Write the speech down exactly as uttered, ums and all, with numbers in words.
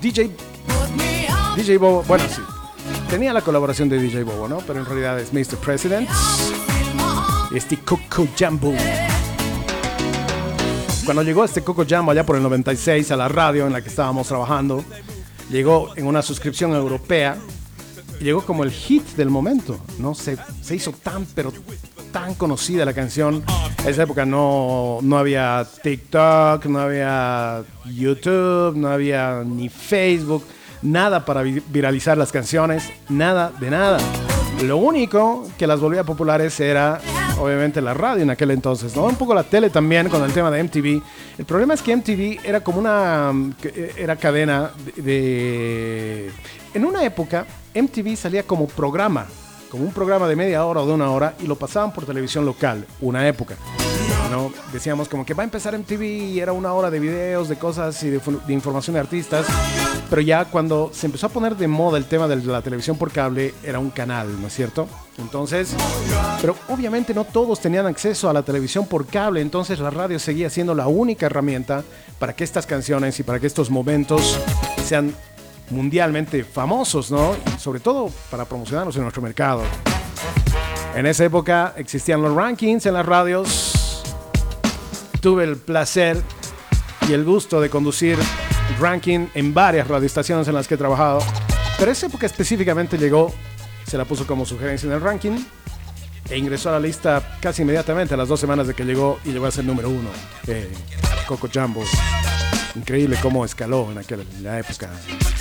D J, D J Bobo, bueno, sí, tenía la colaboración de D J Bobo, ¿no? Pero en realidad es mister President, este Coco Jambo. Cuando llegó este Coco Jambo allá por el noventa y seis a la radio en la que estábamos trabajando, llegó en una suscripción europea y llegó como el hit del momento, ¿no? Se, se hizo tan, pero tan conocida la canción. En esa época no, no había TikTok, no había YouTube, no había ni Facebook, nada para vi- viralizar las canciones, nada de nada. Lo único que las volvía populares era, obviamente, la radio en aquel entonces, ¿no? Un poco la tele también con el tema de M T V. El problema es que M T V era como una... era cadena de... de en una época, M T V salía como programa, como un programa de media hora o de una hora, y lo pasaban por televisión local, una época, ¿no? Decíamos como que va a empezar M T V y era una hora de videos, de cosas y de, de información de artistas, pero ya cuando se empezó a poner de moda el tema de la televisión por cable, era un canal, ¿no es cierto? Entonces, pero obviamente no todos tenían acceso a la televisión por cable, entonces la radio seguía siendo la única herramienta para que estas canciones y para que estos momentos sean mundialmente famosos, ¿no? Y sobre todo para promocionarlos en nuestro mercado. En esa época existían los rankings en las radios. Tuve el placer y el gusto de conducir ranking en varias radioestaciones en las que he trabajado. Pero esa época específicamente llegó, se la puso como sugerencia en el ranking e ingresó a la lista casi inmediatamente a las dos semanas de que llegó y llegó a ser número uno. Eh, Coco Jambo. Increíble cómo escaló en aquella época.